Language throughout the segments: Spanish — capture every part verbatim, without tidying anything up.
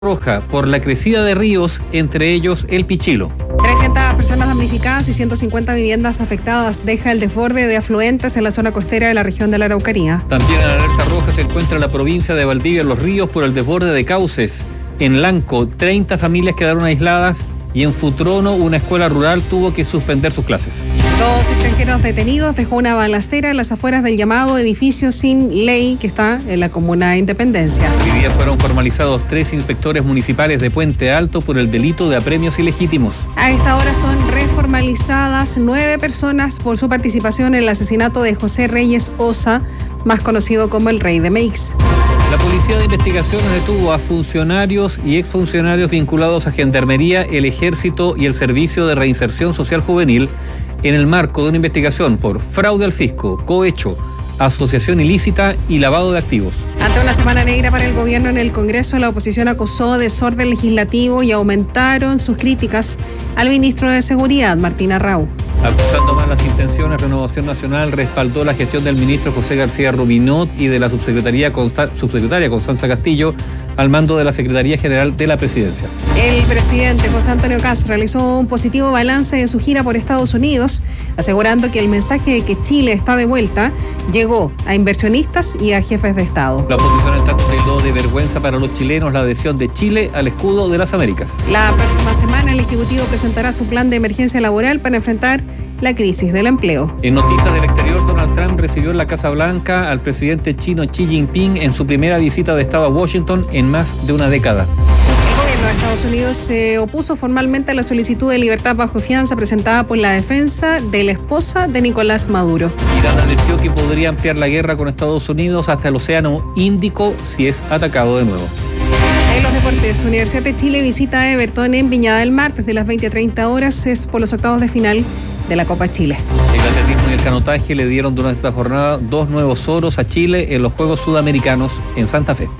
Roja por la crecida de ríos, entre ellos el Pichilo. trescientas personas damnificadas y ciento cincuenta viviendas afectadas. Deja el desborde de afluentes en la zona costera de la región de la Araucanía. También en alerta roja se encuentra la provincia de Valdivia en los ríos por el desborde de cauces. En Lanco, treinta familias quedaron aisladas y en Futrono una escuela rural tuvo que suspender sus clases. Dos extranjeros detenidos dejó una balacera en las afueras del llamado edificio sin ley que está en la comuna de Independencia. Hoy día fueron formalizados tres inspectores municipales de Puente Alto por el delito de apremios ilegítimos. A esta hora son reformalizadas nueve personas por su participación en el asesinato de José Reyes Osa, más conocido como el Rey de Meix. La Policía de Investigaciones detuvo a funcionarios y exfuncionarios vinculados a Gendarmería, el Ejército y el Servicio de Reinserción Social Juvenil en el marco de una investigación por fraude al fisco, cohecho, asociación ilícita y lavado de activos. Ante una semana negra para el gobierno en el Congreso, la oposición acusó desorden legislativo y aumentaron sus críticas al ministro de Seguridad, Martín Arrau. Acusando malas intenciones, Renovación Nacional respaldó la gestión del ministro José García Ruminot y de la subsecretaria, Consta- subsecretaria Constanza Castillo al mando de la Secretaría General de la Presidencia. El presidente José Antonio Kast realizó un positivo balance de su gira por Estados Unidos, asegurando que el mensaje de que Chile está de vuelta llegó a inversionistas y a jefes de Estado. La oposición en tanto tildó de vergüenza para los chilenos la adhesión de Chile al escudo de las Américas. La próxima semana el Ejecutivo presentará su plan de emergencia laboral para enfrentar la crisis del empleo. En noticias del exterior, Donald Trump recibió en la Casa Blanca al presidente chino Xi Jinping en su primera visita de Estado a Washington en más de una década. El gobierno de Estados Unidos se opuso formalmente a la solicitud de libertad bajo fianza presentada por la defensa de la esposa de Nicolás Maduro. Irán advirtió que podría ampliar la guerra con Estados Unidos hasta el Océano Índico si es atacado de nuevo. En los deportes, Universidad de Chile visita a Everton en Viña del Mar desde las veinte a treinta horas, es por los octavos de final de la Copa Chile. El atletismo y el canotaje le dieron durante esta jornada dos nuevos oros a Chile en los Juegos Sudamericanos en Santa Fe.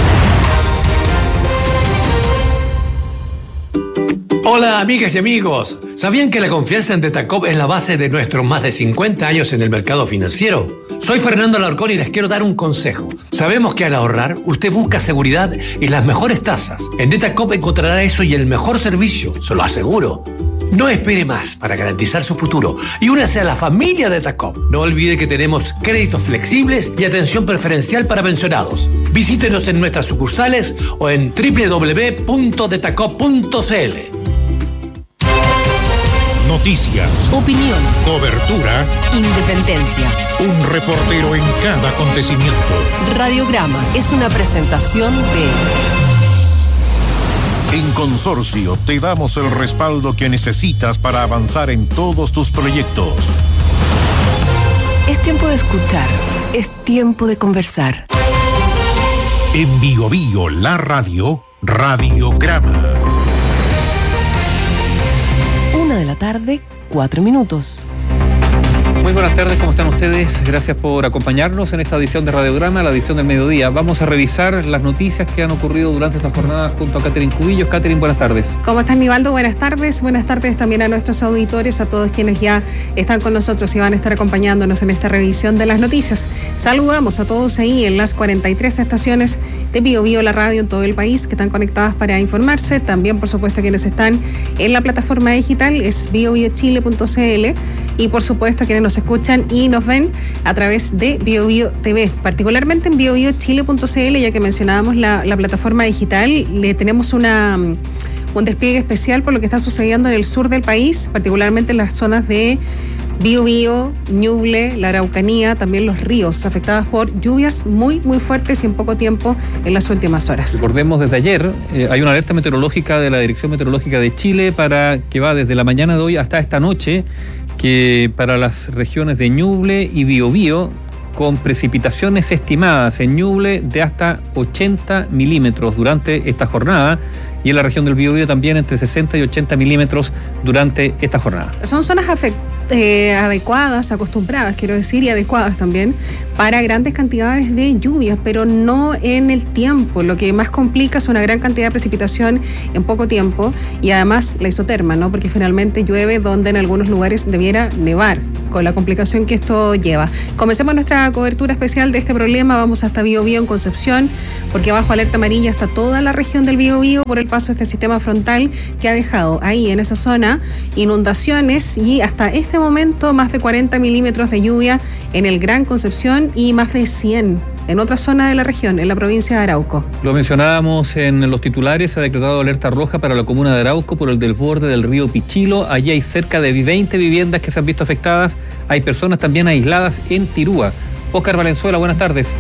Hola amigas y amigos, ¿sabían que la confianza en Detacop es la base de nuestros más de cincuenta años en el mercado financiero? Soy Fernando Alarcón y les quiero dar un consejo. Sabemos que al ahorrar usted busca seguridad y las mejores tasas. En Detacop encontrará eso y el mejor servicio, se lo aseguro. No espere más para garantizar su futuro y únase a la familia Detacop. No olvide que tenemos créditos flexibles y atención preferencial para pensionados. Visítenos en nuestras sucursales o en doble u doble u doble u punto detacop punto c l. Noticias, opinión, cobertura, independencia. Un reportero en cada acontecimiento. Radiograma es una presentación de... En Consorcio te damos el respaldo que necesitas para avanzar en todos tus proyectos. Es tiempo de escuchar, es tiempo de conversar. En Bio Bio, la radio, Radiograma. Una de la tarde, cuatro minutos. Muy buenas tardes, ¿cómo están ustedes? Gracias por acompañarnos en esta edición de Radiograma, la edición del mediodía. Vamos a revisar las noticias que han ocurrido durante esta jornada junto a Catherine Cubillos. Catherine, buenas tardes. ¿Cómo estás, Nivaldo? Buenas tardes. Buenas tardes también a nuestros auditores, a todos quienes ya están con nosotros y van a estar acompañándonos en esta revisión de las noticias. Saludamos a todos ahí en las cuarenta y tres estaciones de Bio Bio, la radio en todo el país, que están conectadas para informarse. También, por supuesto, quienes están en la plataforma digital es bio bio chile punto c l y, por supuesto, quienes nos escuchan y nos ven a través de Bio Bio T V, particularmente en bio bio chile punto c l, ya que mencionábamos la, la plataforma digital. Le tenemos una, un despliegue especial por lo que está sucediendo en el sur del país, particularmente en las zonas de Biobío, Ñuble, la Araucanía, también los ríos afectados por lluvias muy, muy fuertes y en poco tiempo en las últimas horas. Recordemos, desde ayer eh, hay una alerta meteorológica de la Dirección Meteorológica de Chile para que va desde la mañana de hoy hasta esta noche, que para las regiones de Ñuble y Biobío, con precipitaciones estimadas en Ñuble de hasta ochenta milímetros durante esta jornada, y en la región del Biobío también entre sesenta y ochenta milímetros durante esta jornada. Son zonas afectadas. Eh, adecuadas, acostumbradas, quiero decir, y adecuadas también para grandes cantidades de lluvias, pero no en el tiempo. Lo que más complica es una gran cantidad de precipitación en poco tiempo y además la isoterma, ¿no? Porque finalmente llueve donde en algunos lugares debiera nevar, con la complicación que esto lleva. Comencemos nuestra cobertura especial de este problema. Vamos hasta Biobío en Concepción, porque bajo alerta amarilla está toda la región del Biobío por el paso de este sistema frontal que ha dejado ahí en esa zona inundaciones y hasta este momento más de cuarenta milímetros de lluvia en el Gran Concepción y más de cien en otra zona de la región, en la provincia de Arauco. Lo mencionábamos en los titulares, se ha decretado alerta roja para la comuna de Arauco por el desborde del río Pichilo. Allí hay cerca de veinte viviendas que se han visto afectadas. Hay personas también aisladas en Tirúa. Óscar Valenzuela, buenas tardes.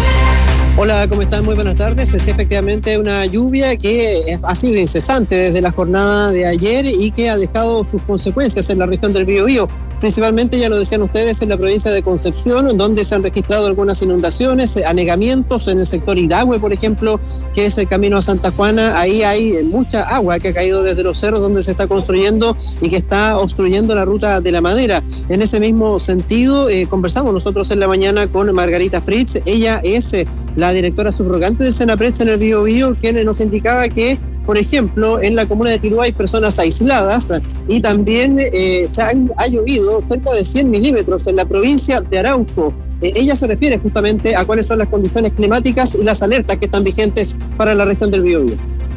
Hola, ¿cómo están? Muy buenas tardes. Es efectivamente una lluvia que es, ha sido incesante desde la jornada de ayer y que ha dejado sus consecuencias en la región del Biobío. Principalmente, ya lo decían ustedes, en la provincia de Concepción, donde se han registrado algunas inundaciones, anegamientos en el sector Hidahue, por ejemplo, que es el camino a Santa Juana. Ahí hay mucha agua que ha caído desde los cerros donde se está construyendo y que está obstruyendo la ruta de la madera. En ese mismo sentido, eh, conversamos nosotros en la mañana con Margarita Fritz. Ella es eh, la directora subrogante del Senapred en el Biobío, quien nos indicaba que, por ejemplo, en la comuna de Tirúa hay personas aisladas y también eh, se han, ha llovido cerca de cien milímetros en la provincia de Arauco. Eh, ella se refiere justamente a cuáles son las condiciones climáticas y las alertas que están vigentes para la región del Biobío.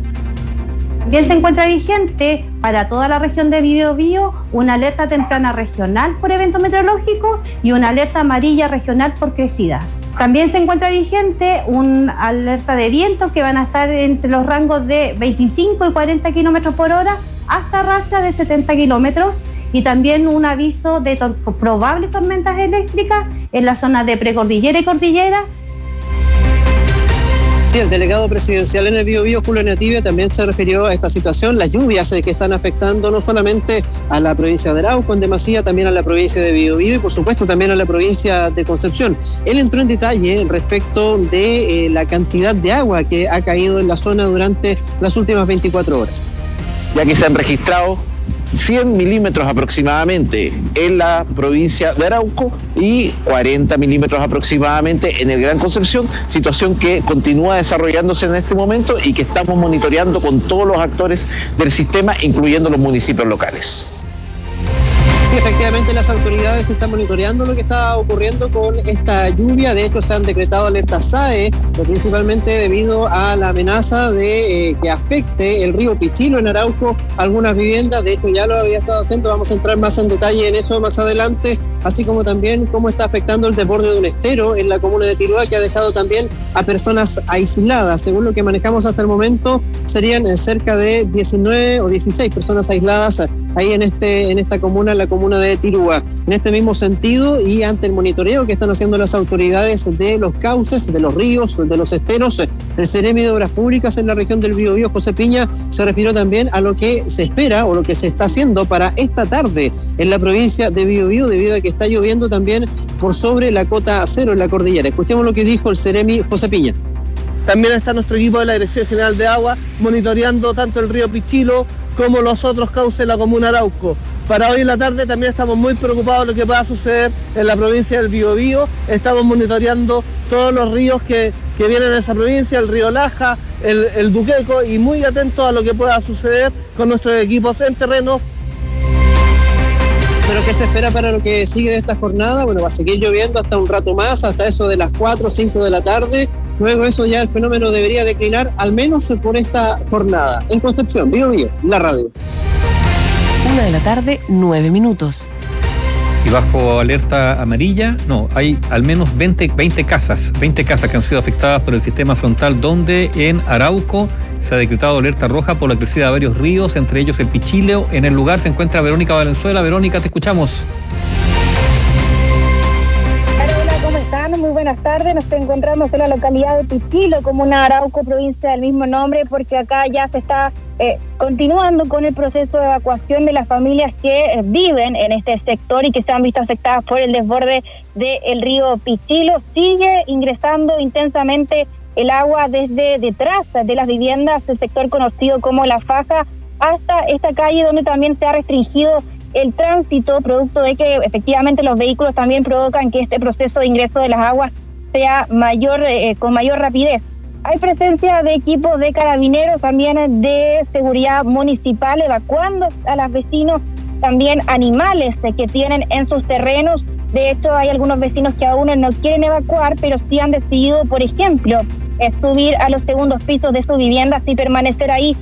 También se encuentra vigente para toda la región de Biobío una alerta temprana regional por evento meteorológico y una alerta amarilla regional por crecidas. También se encuentra vigente una alerta de vientos que van a estar entre los rangos de veinticinco y cuarenta kilómetros por hora hasta rachas de setenta kilómetros y también un aviso de tor- probables tormentas eléctricas en la zona de precordillera y cordillera. Sí, el delegado presidencial en el Biobío, Julio Nativia, también se refirió a esta situación, las lluvias eh, que están afectando no solamente a la provincia de Arauco en demasía, también a la provincia de Biobío y por supuesto también a la provincia de Concepción. Él entró en detalle respecto de eh, la cantidad de agua que ha caído en la zona durante las últimas veinticuatro horas. Ya que se han registrado cien milímetros aproximadamente en la provincia de Arauco y cuarenta milímetros aproximadamente en el Gran Concepción, situación que continúa desarrollándose en este momento y que estamos monitoreando con todos los actores del sistema, incluyendo los municipios locales. Sí, efectivamente las autoridades están monitoreando lo que está ocurriendo con esta lluvia. De hecho, se han decretado alertas S A E, principalmente debido a la amenaza de eh, que afecte el río Pichilo en Arauco algunas viviendas. De hecho, ya lo había estado haciendo. Vamos a entrar más en detalle en eso más adelante, así como también cómo está afectando el desborde de un estero en la comuna de Tirúa, que ha dejado también a personas aisladas. Según lo que manejamos hasta el momento, serían cerca de diecinueve o dieciséis personas aisladas ahí en este en esta comuna, en la comuna de Tirúa. En este mismo sentido y ante el monitoreo que están haciendo las autoridades de los cauces, de los ríos, de los esteros, el Ceremi de Obras Públicas en la región del Biobío, José Piña, se refirió también a lo que se espera o lo que se está haciendo para esta tarde en la provincia de Biobío, debido a que está lloviendo también por sobre la cota cero en la cordillera. Escuchemos lo que dijo el Ceremi, José Piña. También está nuestro equipo de la Dirección General de Agua monitoreando tanto el río Pichilo como los otros cauces de la comuna Arauco. Para hoy en la tarde también estamos muy preocupados de lo que pueda suceder en la provincia del Biobío. Estamos monitoreando todos los ríos que, que vienen en esa provincia, el río Laja, el, el Duqueco, y muy atentos a lo que pueda suceder con nuestros equipos en terreno. ¿Pero qué se espera para lo que sigue de esta jornada? Bueno, va a seguir lloviendo hasta un rato más, hasta eso de las cuatro o cinco de la tarde. Luego eso ya el fenómeno debería declinar, al menos por esta jornada. En Concepción, Biobío, la radio. Una de la tarde, nueve minutos. Y bajo alerta amarilla, no, hay al menos veinte, veinte casas, veinte casas que han sido afectadas por el sistema frontal, donde en Arauco se ha decretado alerta roja por la crecida de varios ríos, entre ellos el Pichileo. En el lugar se encuentra Verónica Valenzuela. Verónica, te escuchamos. Hola, ¿cómo están? Muy buenas tardes. Nos encontramos en la localidad de Pichilo, comuna de Arauco, provincia del mismo nombre, porque acá ya se está eh, continuando con el proceso de evacuación de las familias que eh, viven en este sector y que se han visto afectadas por el desborde del río Pichilo. Sigue ingresando intensamente el agua desde detrás de las viviendas del sector conocido como La Faja hasta esta calle, donde también se ha restringido el tránsito, producto de que efectivamente los vehículos también provocan que este proceso de ingreso de las aguas sea mayor, eh, con mayor rapidez. Hay presencia de equipos de carabineros, también de seguridad municipal, evacuando a los vecinos, también animales eh, que tienen en sus terrenos. De hecho, hay algunos vecinos que aún no quieren evacuar, pero sí han decidido, por ejemplo, eh, subir a los segundos pisos de sus viviendas y permanecer ahí